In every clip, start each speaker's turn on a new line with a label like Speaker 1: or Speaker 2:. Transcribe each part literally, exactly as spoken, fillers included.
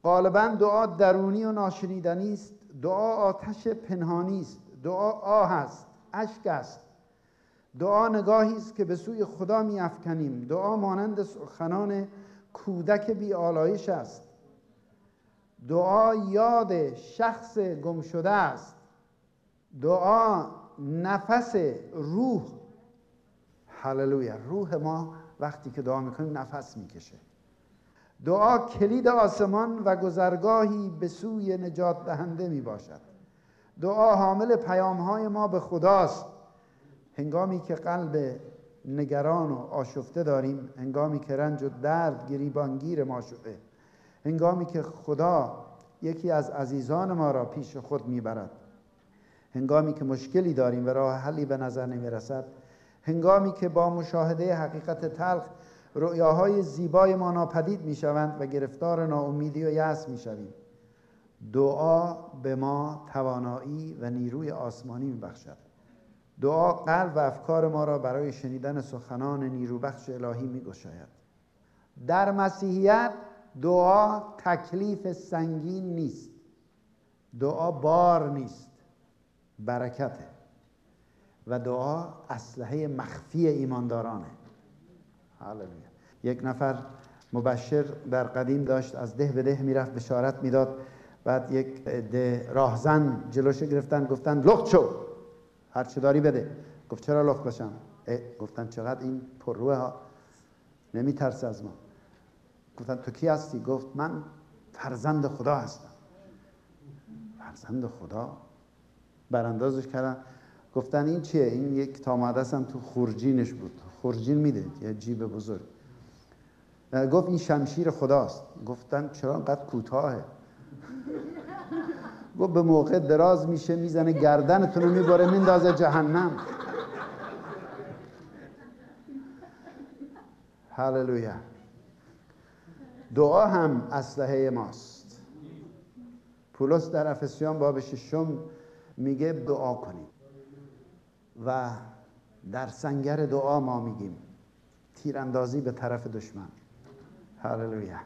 Speaker 1: غالبا دعا درونی و ناشنیدنی است. دعا آتش پنهانی است. دعا آه است، اشک است. دعا نگاهی است که به سوی خدا می‌افکنیم. دعا مانند سخنان کودک بی‌آلایش است. دعا یاد شخص گم شده است. دعا نفس روح. هللویا. روح ما وقتی که دعا میکنیم نفس میکشه. دعا کلید آسمان و گذرگاهی به سوی نجات دهنده می باشد. دعا حامل پیام‌های ما به خداست. هنگامی که قلب نگران و آشفته داریم، هنگامی که رنج و درد گریبانگیر ما شده، هنگامی که خدا یکی از عزیزان ما را پیش خود میبرد، هنگامی که مشکلی داریم و راه حلی به نظر نمیرسد، هنگامی که با مشاهده حقیقت تلخ رؤیاهای زیبای ما ناپدید میشوند و گرفتار ناامیدی و یأس میشویم، دعا به ما توانایی و نیروی آسمانی میبخشد. دعا قلب و افکار ما را برای شنیدن سخنان نیروبخش الهی میگشاید. در مسیحیت دعا تکلیف سنگین نیست. دعا بار نیست، برکته. و دعا اسلحه مخفی ایماندارانه. هللویا. یک نفر مبشر در قدیم داشت، از ده به ده میرفت بشارت میداد. بعد یک ده راهزن جلوش گرفتن، گفتن لخت شو، هر چه داری بده. گفت چرا لخت بشم؟ گفتن چقدر این پرروه ها، نمیترسه از ما. گفتن تو کی هستی؟ گفت من فرزند خدا هستم. فرزند خدا؟ براندازش کردن. گفتن این چیه؟ این یک تامادس هم تو خورجینش بود. خورجین میده، یه جیب بزرگ. گفت این شمشیر خداست. گفتن چرا انقدر کوتاهه؟ گفت به موقع دراز میشه میزنه گردنتون رو میبره میندازه جهنم. هللویا. دعا هم اسلحه ماست. پولس در افسیان باب ششم میگه دعا کنید و در سنگر دعا ما میگیم تیراندازی به طرف دشمن. هللویا.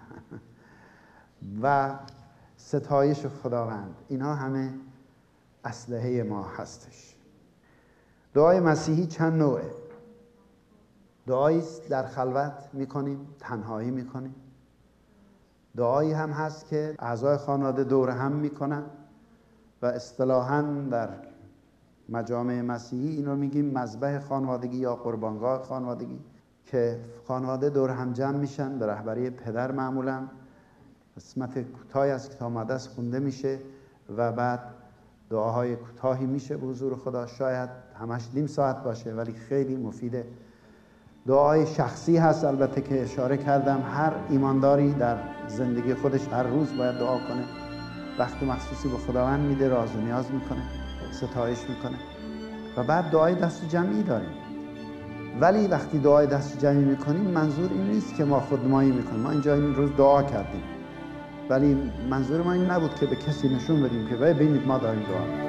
Speaker 1: و ستایش خداوند. اینها همه اسلحه ما هستش. دعای مسیحی چند نوعه. دعایی است در خلوت میکنیم، تنهایی میکنیم. دعایی هم هست که اعضای خانواده دور هم میکنن و اصطلاحاً در مجامع مسیحی اینو میگیم مذبح خانوادگی یا قربانگاه خانوادگی، که خانواده دور هم جمع میشن به رهبری پدر. معمولاً قسمت کوتاهی از کتاب مقدس خونده میشه و بعد دعاهای کوتاهی میشه به حضور خدا. شاید همش نیم ساعت باشه ولی خیلی مفیده. دعای شخصی هست البته که اشاره کردم. هر ایمانداری در زندگی خودش هر روز باید دعا کنه. وقت مخصوصی به خداوند میده، راز و نیاز میکنه، ستایش میکنه. و بعد دعای دست جمعی داریم. ولی وقتی دعای دست جمعی میکنیم منظور این نیست که ما خودنمایی میکنیم. ما اینجا این روز دعا کردیم ولی منظور ما این نبود که به کسی نشون بدیم که ببینید ما داریم دعا.